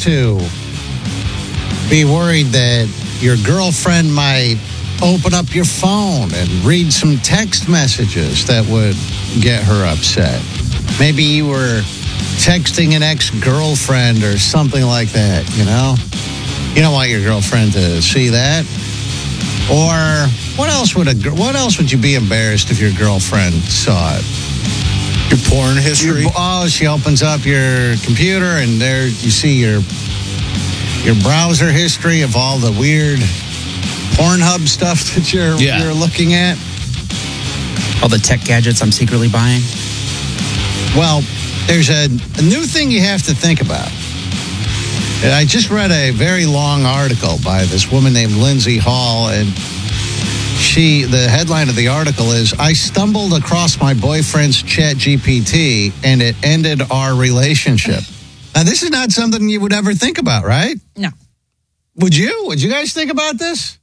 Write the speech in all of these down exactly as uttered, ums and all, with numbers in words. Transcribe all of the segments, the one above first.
to be worried that your girlfriend might open up your phone and read some text messages that would get her upset. Maybe you were texting an ex-girlfriend or something like that, you know? You don't want your girlfriend to see that. Or what else would a what else would you be embarrassed if your girlfriend saw it? Your porn history. Your, oh, she opens up your computer and there you see your your browser history of all the weird Pornhub stuff that you're Yeah. you're looking at. All the tech gadgets I'm secretly buying. Well, there's a, a new thing you have to think about. I just read a very long article by this woman named Lindsay Hall, and she, the headline of the article is, I stumbled across my boyfriend's Chat G P T and it ended our relationship. Now, this is not something you would ever think about, right? No. Would you? Would you guys think about this?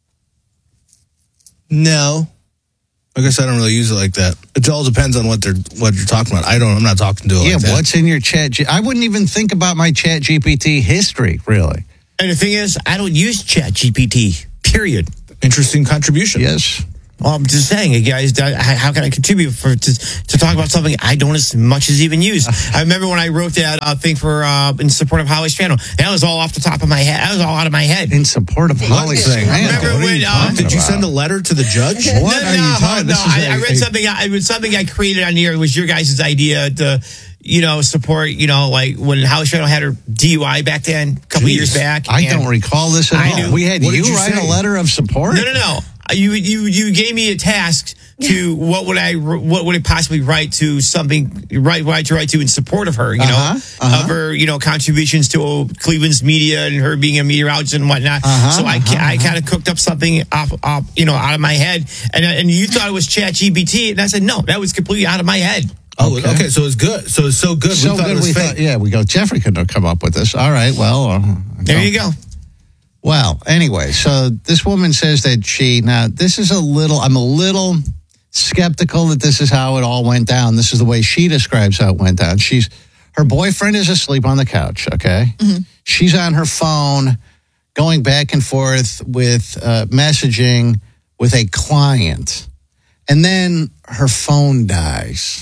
No. I guess I don't really use it like that. It all depends on what they're what you're talking about. I don't. I'm not talking to it Yeah, like that. what's in your Chat G P T? I wouldn't even think about my Chat G P T history, really. And the thing is, I don't use Chat G P T, period. Interesting contribution. Yes. Well, I'm just saying, you guys, how can I contribute for to, to talk about something I don't as much as even use? I remember when I wrote that uh, thing for uh, in support of Holly Strano. That was all off the top of my head. That was all out of my head. In support of Holly thing. Man, Remember what are when, you uh, talking Did you about? send a letter to the judge? What no, are you no, talking no, This is I, a- I read a- something. I, it was something I created on here. It was your guys' idea to, you know, support. You know, like when Holly Strano had her D U I back then, a couple Jeez. years back. I and- don't recall this at I all. do. We had What you, did you write say? a letter of support? No, no, no. You you you gave me a task to what would I what would I possibly write to something right right to write to in support of her, you know, Uh-huh, uh-huh. of her, you know, contributions to Cleveland's media and her being a meteorologist and whatnot. Uh-huh, so I uh-huh, I kind of cooked up something off, off you know out of my head, and and you thought it was Chat G P T, and I said no, that was completely out of my head. Oh, okay. Okay. So it's good. So it's so good. So we thought good it was we fake. thought, yeah, we go, Jeffrey couldn't have come up with this. All right, well. Uh, There you go. Well, anyway, so this woman says that she, now this is a little, I'm a little skeptical that this is how it all went down. This is the way she describes how it went down. She's, her boyfriend is asleep on the couch, okay? Mm-hmm. She's on her phone going back and forth with uh, messaging with a client. And then her phone dies.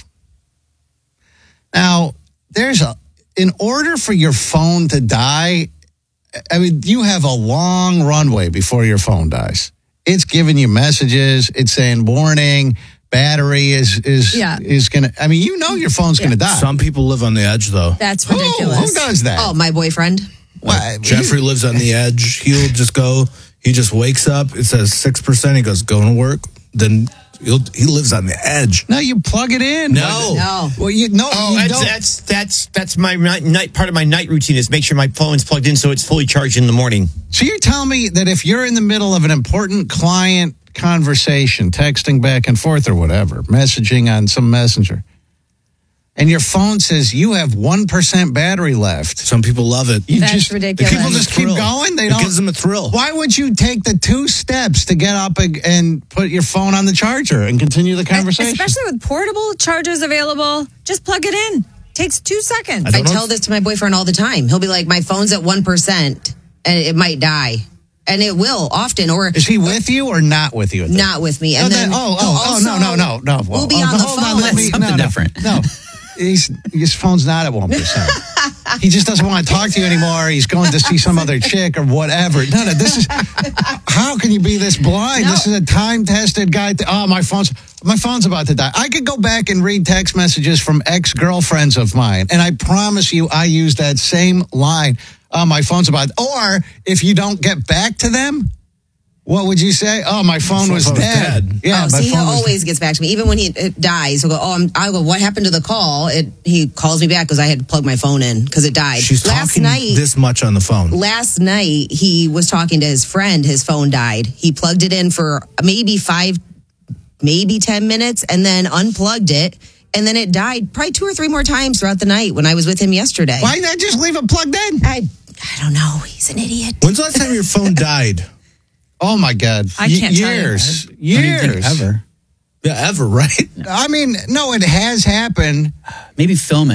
Now, there's a, in order for your phone to die, I mean, you have a long runway before your phone dies. It's giving you messages. It's saying warning. Battery is is Yeah. is gonna. I mean, you know your phone's Yeah. gonna die. Some people live on the edge, though. That's Who, ridiculous. who does that? Oh, my boyfriend. Why- Jeffrey lives on the edge. He'll just go. He just wakes up. It says six percent. He goes going to work. Then he'll, he lives on the edge. No, you plug it in. No. No. Well, you no. Oh, you that's, don't. that's that's that's my night, night part of my night routine is make sure my phone's plugged in so it's fully charged in the morning. So you're telling me that if you're in the middle of an important client conversation, texting back and forth or whatever, messaging on some messenger, and your phone says you have one percent battery left, Some people love it. you That's just, ridiculous. People just keep Thrill. going. They It don't. gives them a thrill. Why would you take the two steps to get up and, and put your phone on the charger and continue the conversation? Especially with portable chargers available, just plug it in. Takes two seconds. I don't know tell if- this to my boyfriend all the time. He'll be like, my phone's at one percent and it might die. And it will often, or Is he with you or not with you? At this? not with me. No, And that- then oh, he'll oh, oh, no, no, also- no, no. We'll be Oh, on the hold phone. let me- Something no, no, different. No, He's, his phone's not at one percent. He just doesn't want to talk to you anymore. He's going to see some other chick or whatever. No, no, this is, how can you be this blind? No. This is a time-tested guy. Th- oh, my phone's, my phone's about to die. I could go back and read text messages from ex-girlfriends of mine, and I promise you I use that same line. Oh, my phone's about, or if you don't get back to them, what would you say? Oh, my phone was phone was dead. dead. Yeah, oh, my see, he phone was always gets back to me. Even when he it dies, he'll go, oh, I'm, I'll go, what happened to the call? It, he calls me back because I had to plug my phone in because it died. She's Last talking night, this much on the phone. last night, he was talking to his friend. His phone died. He plugged it in for maybe five, maybe ten minutes and then unplugged it. And then it died probably two or three more times throughout the night when I was with him yesterday. Why not just leave it plugged in? I, I don't know. He's an idiot. When's the last time your phone died? Oh, my God. I Y- can't tell you. years. I don't even Years. think ever. Yeah, ever, right? I mean, no, it has happened. Maybe filming.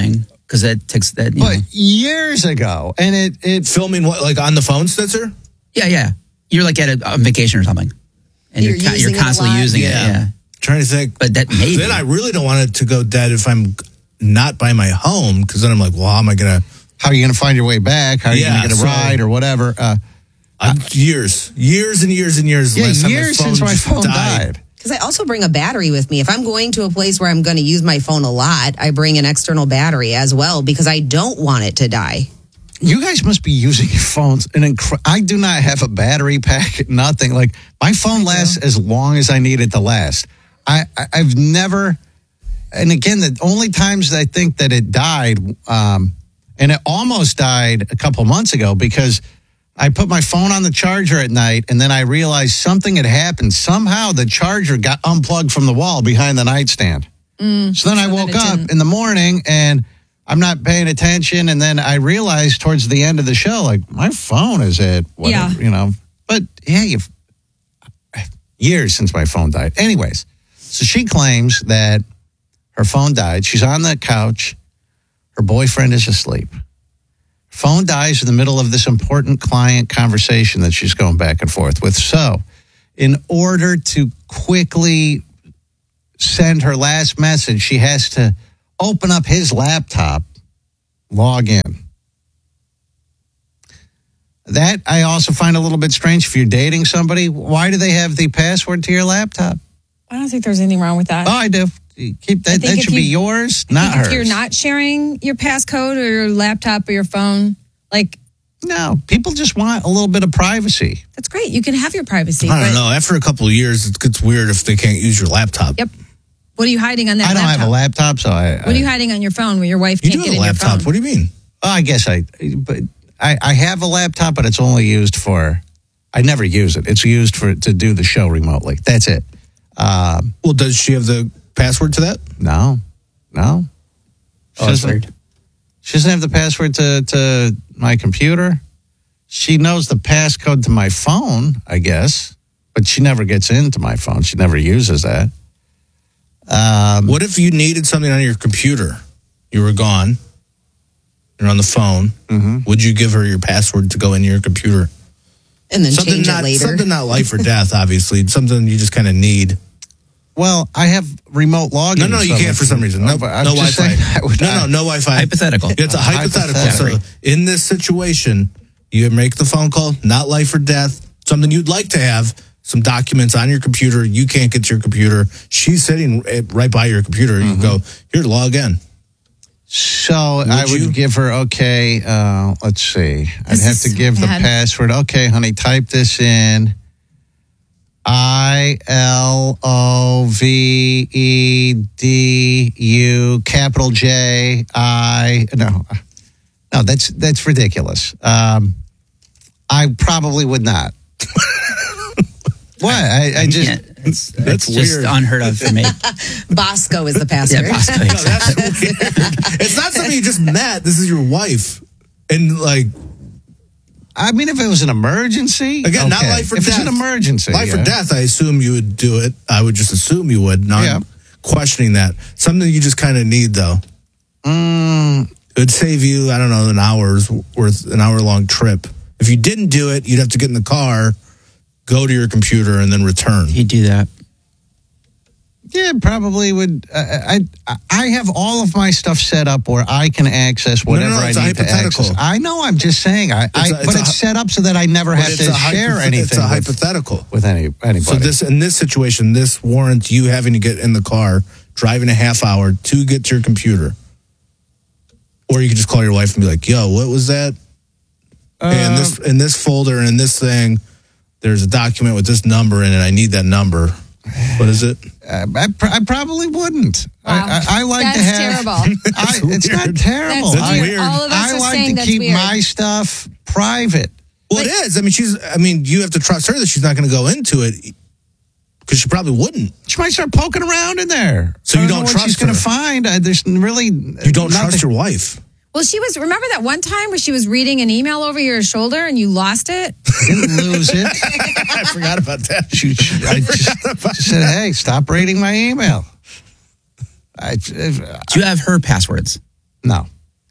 because it takes that. You But know. years ago, and it it Filming what, like on the phone, Stitzer? Yeah, yeah. You're like at a, on vacation or something, and You're you're you're, using you're it a constantly lot? using Yeah. it. Yeah, Trying to think. but that maybe. Then I really don't want it to go dead if I'm not by my home, because then I'm like, well, how am I gonna? how are you going to find your way back? How are you Yeah, going to get a so- ride or whatever? Uh, I'm, years, years and years and years. yeah, last time my years phone since my just phone died. Because I also bring a battery with me. If I'm going to a place where I'm going to use my phone a lot, I bring an external battery as well because I don't want it to die. You guys must be using your phones. An incre- I do not have a battery pack, nothing. Like, my phone lasts as long as I need it to last. I, I, I've never, and again, the only times that I think that it died, um, and it almost died a couple months ago because I put my phone on the charger at night and then I realized something had happened. Somehow the charger got unplugged from the wall behind the nightstand. Mm, so then I so woke then it up didn't- in the morning and I'm not paying attention. And then I realized towards the end of the show, like, my phone is at whatever, Yeah. you know. But yeah, you've, years since my phone died. Anyways, so she claims that her phone died. She's on the couch. Her boyfriend is asleep. Phone dies in the middle of this important client conversation that she's going back and forth with. So, in order to quickly send her last message, she has to open up his laptop, log in. That I also find a little bit strange. If you're dating somebody, why do they have the password to your laptop? I don't think there's anything wrong with that. Oh, I do. Keep I that. think That if should be you- yours, I not think hers. if you're not sharing your passcode or your laptop or your phone, like, No, people just want a little bit of privacy. that's great. You can have your privacy. I don't but know. After a couple of years, it gets weird if they can't use your laptop. Yep. What are you hiding on that I don't laptop? have a laptop, so I. What are you hiding on your phone where your wife You can't do get have a in your laptop. phone? What do you mean? Oh, I guess I, but I, I have a laptop, but it's only used for. I never use it. It's used for to do the show remotely. That's it. Um, Well, does she have the password to that? no, no. She Oh, that's doesn't, weird. she doesn't have the password to, to my computer. She knows the passcode to my phone, I guess, but she never gets into my phone. She never uses that. Um, What if you needed something on your computer? You were gone. You're on the phone. Mm-hmm. Would you give her your password to go into your computer? And then something change not it later. something not life or death, obviously. Something you just kind of need. Well, I have remote login. No, no, you so can't for some reason. No, but I'm no just Wi-Fi. saying I would No, not- no, no Wi-Fi. Hypothetical. It's a Uh, hypothetical. hypothetical. So in this situation, you make the phone call, not life or death, something you'd like to have, some documents on your computer. You can't get to your computer. She's sitting right by your computer. You Mm-hmm. go, here, log in. So I would you? give her, okay, uh, let's see. I'd This have is to so give the bad. password. Okay, honey, type this in. I L O V E D U capital J I no no that's that's ridiculous. Um, I probably would not. What I, I just Yeah, it's, That's it's just weird. unheard of for me. Bosco is the password. Yeah, possibly. No, that's weird. It's not something you just met. This is your wife. And like, I mean if it was an emergency again, not okay. life or if death. it's an emergency Life yeah. or death, I assume you would do it. I would just assume you would, not Yeah. questioning that. Something you just kind of need, though. Mm, It would save you, I don't know, an hour's worth, an hour long trip. If you didn't do it, you'd have to get in the car, go to your computer, and then return. He'd do that. Yeah, probably would. Uh, I I have all of my stuff set up where I can access no, whatever no, I it's a need to hypothetical. access. I know. I'm just saying. I, I It's a- it's but a it's hy- set up so that I never But have it's to a share hypoth- anything It's a with, hypothetical. with any anybody. So this in this situation, this warrants you having to get in the car, driving a half hour to get to your computer. Or you could just call your wife and be like, "Yo, what was that? Hey, in this in this folder and in this thing, there's a document with this number in it. I need that number. What is it? Uh, I, pr- I probably wouldn't. Wow. I, I, I like That's to have. terrible. I, it's not weird. terrible. That's I, weird. All of us I are like saying to that's keep weird. my stuff private. Well, it is. I mean, she's. I mean, you have to trust her that she's not going to go into it because she probably wouldn't. She might start poking around in there. So I you know don't what trust she's going her. to find. Uh, there's really You don't trust your wife. Well, she was, remember that one time where she was reading an email over your shoulder and you lost it? I didn't lose it. I forgot about that. She, she, I just said, "Hey, stop reading my email." I, if, Do you have her passwords? no,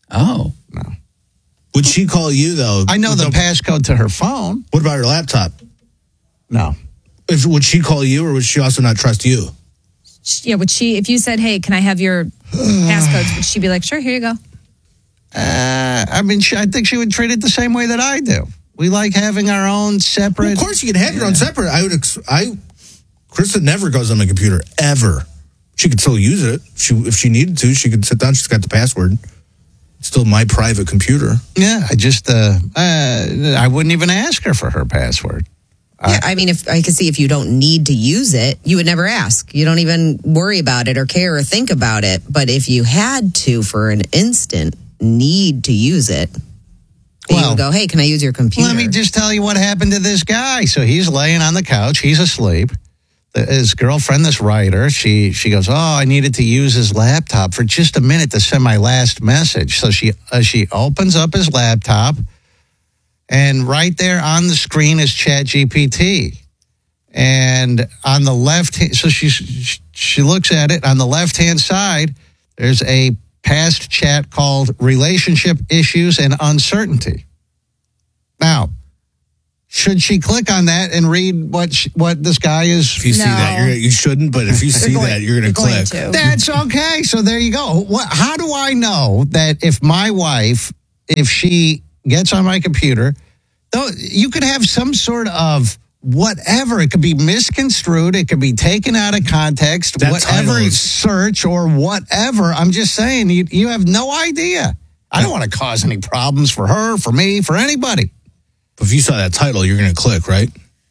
Oh. Would she call you though? I know With the passcode to her phone. What about her laptop? No. If would she call you, or would she also not trust you? Yeah, would she, if you said, hey, can I have your passcodes? Would she be like, sure, here you go? Uh, I mean, she, I think she would treat it the same way that I do. We like having our own separate. Well, of course, you can have your own separate. I would. Ex- I. Krista never goes on my computer ever. She could still use it. She, if she needed to, she could sit down. She's got the password. It's still my private computer. Yeah, I just. Uh, uh, I wouldn't even ask her for her password. Yeah, I mean, if I could see if you don't need to use it, you would never ask. You don't even worry about it or care or think about it. But if you had to, for an instant, need to use it, then you Well, would go, hey, can I use your computer? Let me just tell you what happened to this guy. So he's laying on the couch. He's asleep. The- His girlfriend, this writer, she she goes, oh, I needed to use his laptop for just a minute to send my last message. So she uh, she opens up his laptop, and right there on the screen is ChatGPT. And on the left, so she she looks at it. On the left hand side, there's a past chat called Relationship Issues and Uncertainty. Now, should she click on that and read what she, what this guy is? If you see No. that, you're, you shouldn't. But if you see going- that, you're going to you're going click. to. That's okay. So there you go. What? How do I know that if my wife, if she gets on my computer, though you could have some sort of whatever. It could be misconstrued. It could be taken out of context. That whatever title is- search or whatever. I'm just saying, you you have no idea. I don't want to cause any problems for her, for me, for anybody. If you saw that title, you're going to click, right?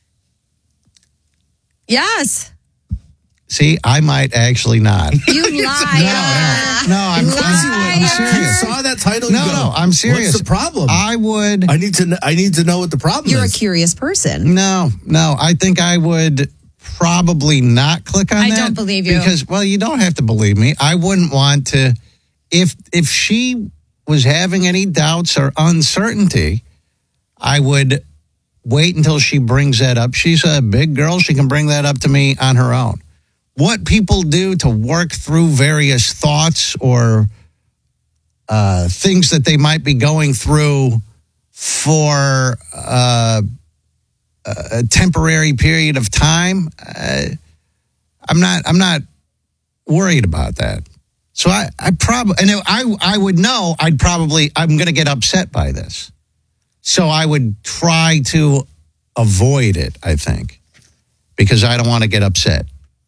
Yes. See, I might actually not. You liar. No, I'm, I'm, I'm You serious. saw that title? No, you go, no, I'm serious. What's the problem? I would. I need to. kn- I need to know what the problem You're a is. curious person. No, no. I think I would probably not click on I that. don't believe you. Because, well, you don't have to believe me. I wouldn't want to. If if she was having any doubts or uncertainty, I would wait until she brings that up. She's a big girl. She can bring that up to me on her own. What people do to work through various thoughts or uh, things that they might be going through for uh, a temporary period of time, uh, I'm not. I'm not worried about that. So I, I probably, and I, I would know. I'd probably. I'm going to get upset by this. So I would try to avoid it. I think because I don't want to get upset.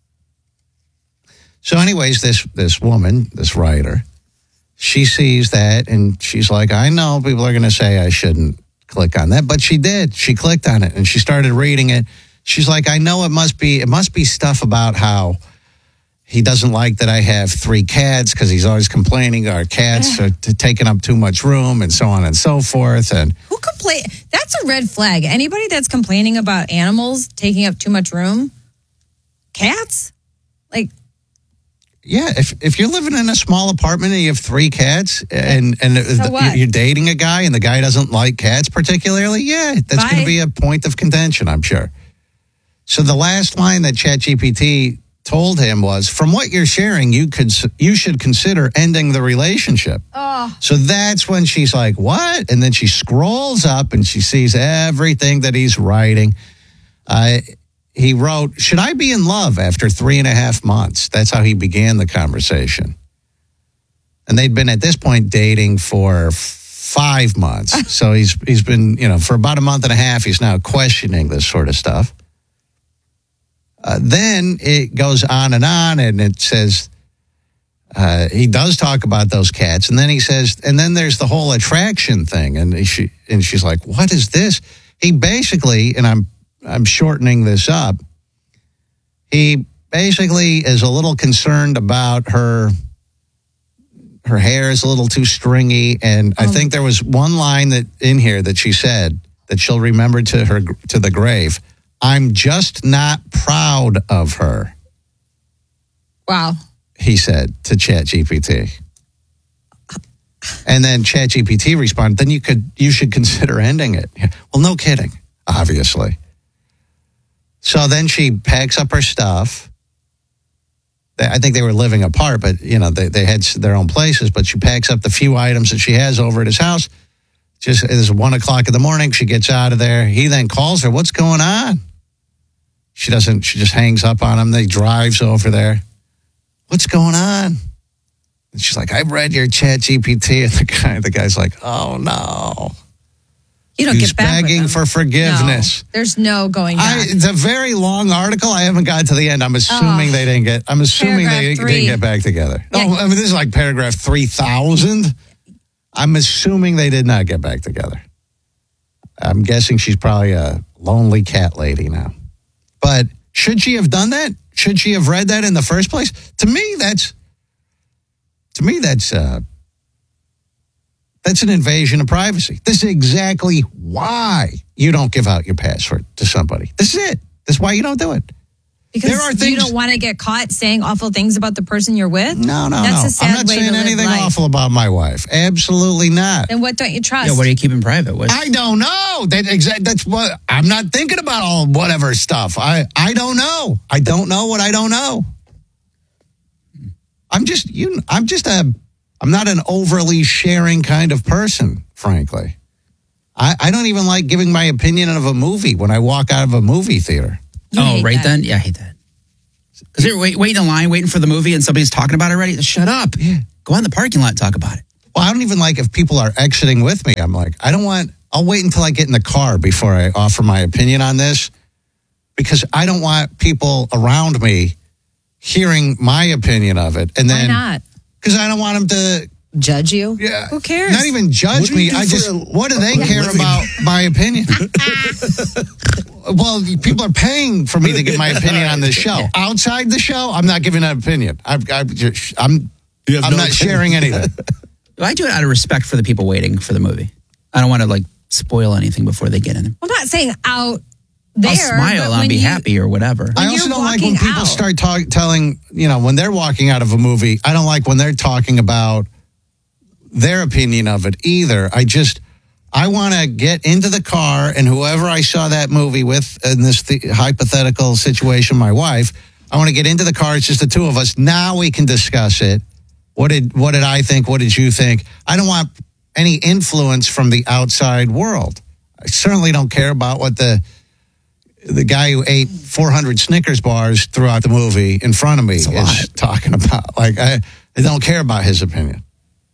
So, anyways, this this woman, this writer, she sees that and she's like, I know people are going to say I shouldn't click on that, but she did. She clicked on it and she started reading it. She's like, I know it must be it must be stuff about how he doesn't like that I have three cats because he's always complaining our cats are t- taking up too much room and so on and so forth. And Who complain? That's a red flag. Anybody that's complaining about animals taking up too much room, cats, like. yeah, if if you're living in a small apartment and you have three cats and and So what? you're dating a guy and the guy doesn't like cats particularly, yeah, that's going Bye. to be a point of contention, I'm sure. So the last line that ChatGPT told him was, "From what you're sharing, you could you should consider ending the relationship." Oh. So that's when she's like, "What?" And then she scrolls up and she sees everything that he's writing. Uh, he wrote, "Should I be in love after three and a half months?" That's how he began the conversation. And they'd been at this point dating for f- five months. So he's he's been, you know, for about a month and a half, he's now questioning this sort of stuff. Uh, then it goes on and on, and it says uh, he does talk about those cats, and then he says, and then there's the whole attraction thing, and she and she's like, "What is this?" He basically, and I'm I'm shortening this up. He basically is a little concerned about her. Her hair is a little too stringy, and I think there was one line that in here that she said that she'll remember to her to the grave. I'm just not proud of her, Wow. he said to ChatGPT. And then ChatGPT responded, then you could you should consider ending it. Well, no kidding, obviously. So then she packs up her stuff they, I think they were living apart, but you know they they had their own places. But she packs up the few items that she has over at his house. Just it is one o'clock in the morning. She gets out of there. He then calls her. What's going on? She doesn't. She just hangs up on him. They drives over there. What's going on? And she's like, I've read your Chat G P T. And the guy, the guy's like, oh no. You don't He's get back with begging them. for forgiveness. No, there's no going back. I, it's a very long article. I haven't got to the end. I'm assuming Oh. they didn't get. I'm assuming they Paragraph three. didn't get back together. Yeah. No, I mean this is like paragraph three thousand. I'm assuming they did not get back together. I'm guessing she's probably a lonely cat lady now. But should she have done that? Should she have read that in the first place? To me, that's to me that's uh, that's an invasion of privacy. This is exactly why you don't give out your password to somebody. This is it. This is why you don't do it. Because there are you things- don't want to get caught saying awful things about the person you're with? No, no, That's no. a sad I'm not way saying to live anything life. awful about my wife. Absolutely not. Then what don't you trust? Yeah, what are you keeping private? What? I don't know. That exact. That's what I'm not thinking about. All whatever stuff. I I don't know. I don't know what I don't know. I'm just you. I'm just a. I'm not an overly sharing kind of person, frankly. I, I don't even like giving my opinion of a movie when I walk out of a movie theater. You oh, hate right that. then? Yeah, I hate that. Because you're wait, waiting in line, waiting for the movie, and somebody's talking about it already. Shut up. Yeah. Go out in the parking lot and talk about it. Well, I don't even like if people are exiting with me. I'm like, I don't want, I'll wait until I get in the car before I offer my opinion on this because I don't want people around me hearing my opinion of it. And Why then, not? because I don't want them to, Judge you? yeah, Who cares? Not even judge What do me. you do I for just, a- what do they a care living? about my opinion? Well, people are paying for me to give my opinion on this show. Outside the show, I'm not giving an opinion. I've, I've just, I'm, You have I'm no not opinion. sharing anything. I do it out of respect for the people waiting for the movie. I don't want to like spoil anything before they get in it. I'm not saying out there. I'll smile but and when be you- happy or whatever. I When also you're don't like when walking people out. start talk, telling, you know, when they're walking out of a movie, I don't like when they're talking about their opinion of it either. I just, I want to get into the car and whoever I saw that movie with in this th- hypothetical situation, my wife, I want to get into the car. It's just the two of us. Now we can discuss it. What did, what did I think? What did you think? I don't want any influence from the outside world. I certainly don't care about what the, the guy who ate four hundred Snickers bars throughout the movie in front of me is a lot. talking about. Like, I, I don't care about his opinion.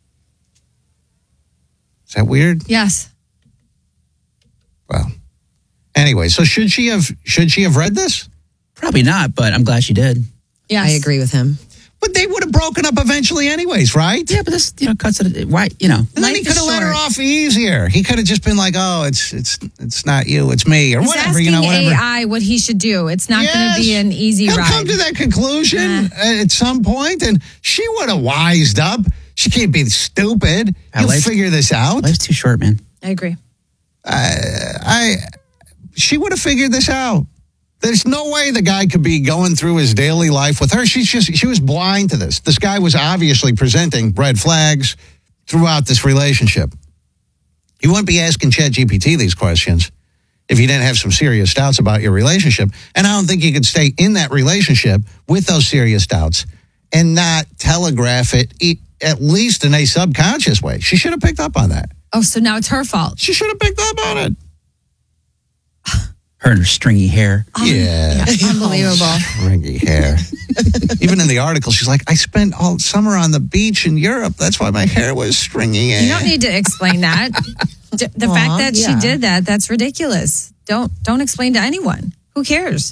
Is that weird? Yes. Well, anyway, so should she have should she have read this? Probably not, but I'm glad she did. Yes. I agree with him. But they would have broken up eventually, anyways, right? Yeah, but this you know cuts it. Why you know? And then Life he is could have let her short. off easier. He could have just been like, "Oh, it's it's it's not you, it's me," or He's whatever. asking You know, whatever. A I what he should do. It's not going to be Yes. an easy He'll ride. come to that conclusion at some point, and she would have wised up. She can't be stupid. Yeah, You'll life- figure this out. Life's too short, man. I agree. I, she would have figured this out. There's no way the guy could be going through his daily life with her. She's just, she was blind to this. This guy was obviously presenting red flags throughout this relationship. You wouldn't be asking ChatGPT these questions if you didn't have some serious doubts about your relationship. And I don't think you could stay in that relationship with those serious doubts and not telegraph it, e- at least in a subconscious way. She should have picked up on that. Oh, so now it's her fault. She should have picked up on it. Her and her stringy hair. Yeah. Unbelievable. Stringy hair. Even in the article, she's like, I spent all summer on the beach in Europe. That's why my hair was stringy. You don't need to explain that. D- The Aw, fact that yeah. she did that, that's ridiculous. Don't don't explain to anyone. Who cares?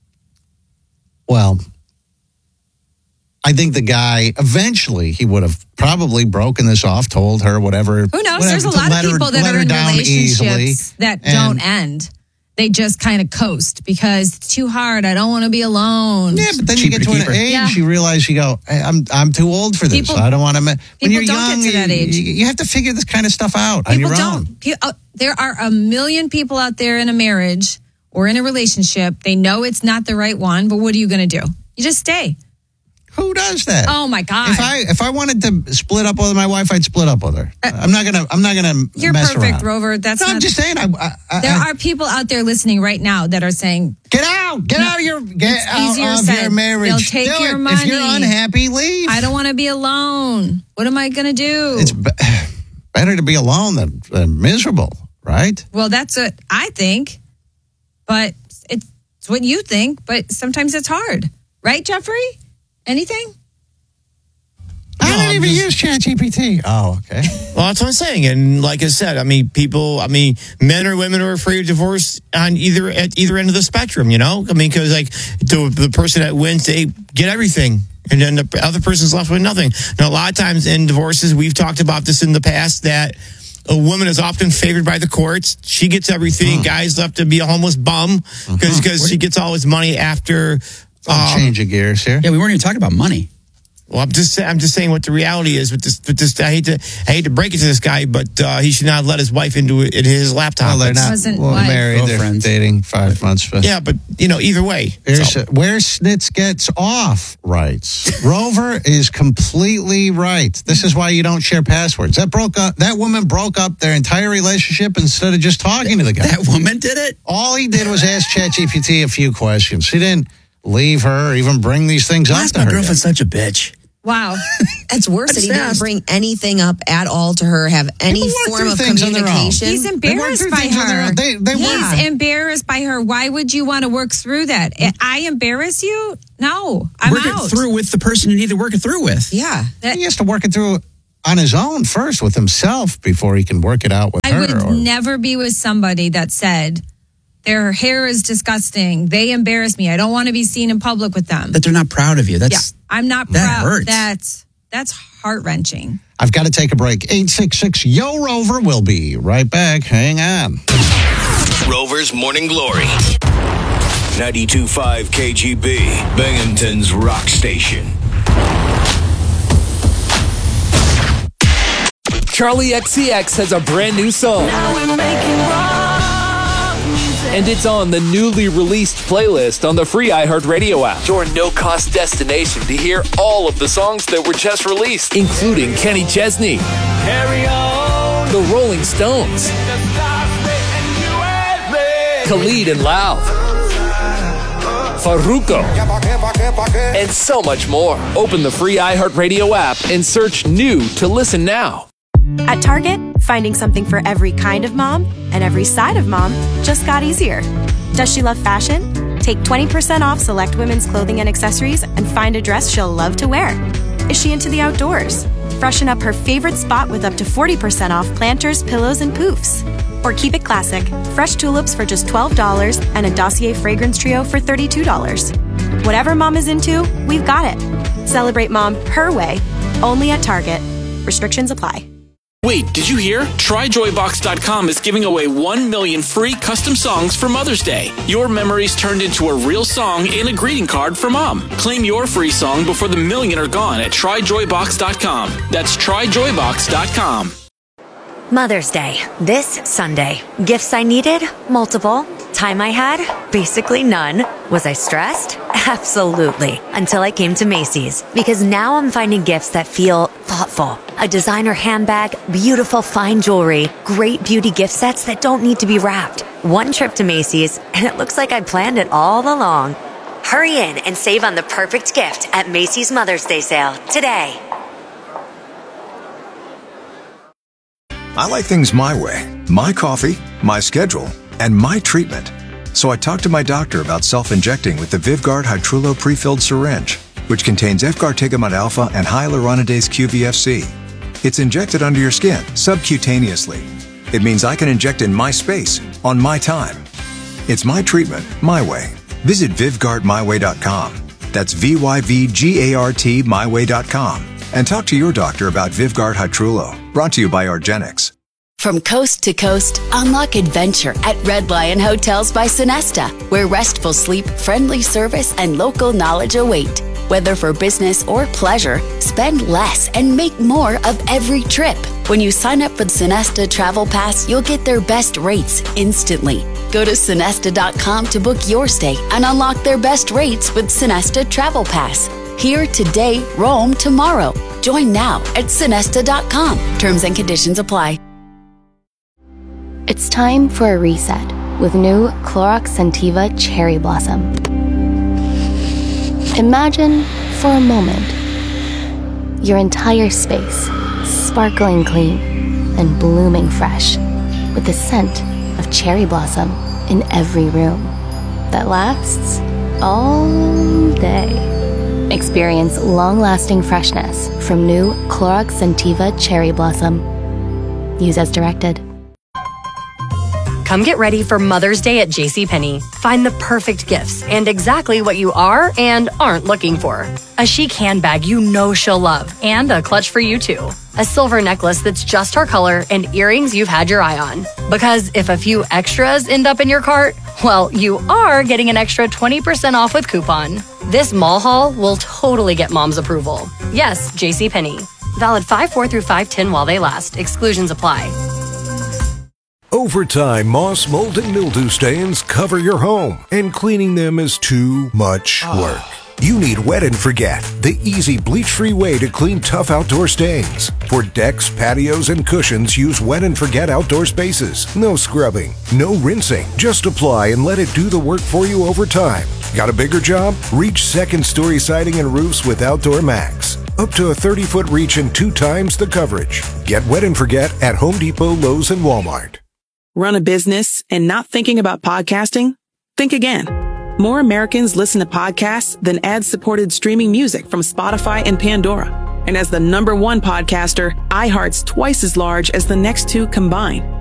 Well, I think the guy, eventually, he would have probably broken this off, told her whatever. Who knows? whatever, There's a to lot let of her- people that let are her in down relationships easily. that And- don't end. They just kind of coast because it's too hard. I don't want to be alone. Yeah, but then you Cheaper get to to an keep her. age, Yeah. you realize you go, hey, I'm I'm too old for this. People- I don't want to. When people you're don't young, get to that you- age. You, you have to figure this kind of stuff out on People your don't. own. Pe- uh, there are a million people out there in a marriage or in a relationship. They know it's not the right one, but what are you going to do? You just stay. Who does that? Oh my God. If I if I wanted to split up with my wife, I'd split up with her. I'm not gonna. I'm not gonna You're mess perfect, around. Rover. That's No, not. I'm just saying. I, I, I, there are people out there listening right now that are saying, get out. out. Get out of your get It's out easier of said. your marriage. They'll take Do your it. money. If you're unhappy, leave. I don't want to be alone. What am I going to do? It's be- better to be alone than, than miserable, right? Well, that's what I think, but it's what you think, but sometimes it's hard. Right, Jeffrey? Anything? I don't I'm even just- use ChatGPT. Oh, okay. Well, that's what I'm saying. And like I said, I mean, people, I mean, men or women are afraid of divorce on either at either end of the spectrum, you know? I mean, because like the, the person that wins, they get everything. And then the other person's left with nothing. Now, a lot of times in divorces, we've talked about this in the past, that a woman is often favored by the courts. She gets everything. Mm. Guy's left to be a homeless bum because mm-hmm. she gets all his money after. Um, change of gears here. Yeah, we weren't even talking about money. Well, I'm just I'm just saying what the reality is with this. With this, I hate to I hate to break it to this guy, but uh, he should not let his wife into it, his laptop. Well, they're not Wasn't well, wife. married. They're Girlfriends. dating five months. But Yeah, but you know, either way, Here's so. a- where Snitz gets off writes. Rover is completely right. This is why you don't share passwords. That broke up. That woman broke up their entire relationship instead of just talking to the guy. That woman did it? All he did was ask ChatGPT a few questions. He didn't leave her or even bring these things Why up is to my her. girlfriend such a bitch? Wow. It's worse that he didn't fast. bring anything up at all to her, have any People work form through of things on their own. communication. He's They work embarrassed through by things on their her. own. They- they He's work. embarrassed by her. Why would you want to work through that? I embarrass you? No, I'm work out. it through with the person you need to work it through with. Yeah. That- He has to work it through on his own first with himself before he can work it out with I her. would or- never be with somebody that said their hair is disgusting. They embarrass me. I don't want to be seen in public with them. That they're not proud of you. Yeah, That's I'm not that proud. hurts. That's that's heart wrenching. I've got to take a break. eight six six Yo Rover. We'll be right back. Hang on. Rover's Morning Glory. ninety-two point five K G B, Binghamton's rock station. Charlie X C X has a brand new song. And it's on the newly released playlist on the free iHeartRadio app. Your no-cost destination to hear all of the songs that were just released, including Kenny Chesney, The Rolling Stones, Khalid and Lauv, Farruko, and so much more. Open the free iHeartRadio app and search New to listen now. At Target, finding something for every kind of mom and every side of mom just got easier. Does she love fashion? Take twenty percent off select women's clothing and accessories and find a dress she'll love to wear. Is she into the outdoors? Freshen up her favorite spot with up to forty percent off planters, pillows, and poofs. Or keep it classic, fresh tulips for just twelve dollars and a Dossier fragrance trio for thirty-two dollars. Whatever mom is into, we've got it. Celebrate mom her way, only at Target. Restrictions apply. Wait, did you hear? Try Joy Box dot com is giving away one million free custom songs for Mother's Day. Your memories turned into a real song and a greeting card for mom. Claim your free song before the million are gone at Try Joy Box dot com. That's Try Joy Box dot com. Mother's Day, this Sunday. Gifts I needed? Multiple. Time I had? Basically none. Was I stressed? Absolutely. Until I came to Macy's. Because now I'm finding gifts that feel thoughtful. A designer handbag, beautiful fine jewelry, great beauty gift sets that don't need to be wrapped. One trip to Macy's, and it looks like I planned it all along. Hurry in and save on the perfect gift at Macy's Mother's Day sale today. I like things my way. My coffee, my schedule, and my treatment. So I talked to my doctor about self-injecting with the Vyvgart Hytrulo pre-filled syringe, which contains efgartigimod alpha and hyaluronidase Q V F C. It's injected under your skin, subcutaneously. It means I can inject in my space, on my time. It's my treatment, my way. Visit Vyvgart my way dot com. That's V Y V G A R T my way dot com. And talk to your doctor about Vyvgart Hytrulo. Brought to you by Argenix. From coast to coast, unlock adventure at Red Lion Hotels by Sonesta, where restful sleep, friendly service, and local knowledge await. Whether for business or pleasure, spend less and make more of every trip. When you sign up for the Sonesta Travel Pass, you'll get their best rates instantly. Go to Sonesta dot com to book your stay and unlock their best rates with Sonesta Travel Pass. Here today, roam tomorrow. Join now at Sonesta dot com. Terms and conditions apply. It's time for a reset. with new Clorox Scentiva Cherry Blossom. Imagine, for a moment, your entire space sparkling clean and blooming fresh with the scent of cherry blossom in every room that lasts all day. Experience long-lasting freshness from new Clorox Scentiva Cherry Blossom. Use as directed. Come get ready for Mother's Day at JCPenney. Find the perfect gifts and exactly what you are and aren't looking for. A chic handbag you know she'll love and a clutch for you too. A silver necklace that's just her color and earrings you've had your eye on. Because if a few extras end up in your cart, well, you are getting an extra twenty percent off with coupon. This mall haul will totally get mom's approval. Yes, JCPenney. Valid five four through five ten while they last. Exclusions apply. Over time, moss, mold, and mildew stains cover your home, and cleaning them is too much work. You need Wet and Forget, the easy bleach-free way to clean tough outdoor stains. For decks, patios, and cushions, use Wet and Forget outdoor spaces. No scrubbing, no rinsing. Just apply and let it do the work for you over time. Got a bigger job? Reach second-story siding and roofs with Outdoor Max. Up to a thirty-foot reach and two times the coverage. Get Wet and Forget at Home Depot, Lowe's, and Walmart. Run a business and not thinking about podcasting? Think again. More Americans listen to podcasts than ad-supported streaming music from Spotify and Pandora. And as the number one podcaster, iHeart's twice as large as the next two combined.